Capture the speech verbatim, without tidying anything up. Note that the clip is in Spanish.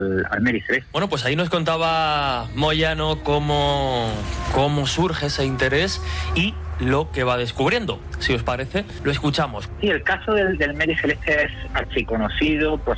al Mary Celeste. Bueno, pues ahí nos contaba Moyano cómo, cómo surge ese interés y lo que va descubriendo. Si os parece, lo escuchamos. Sí, el caso del, del Mary Celeste es archiconocido por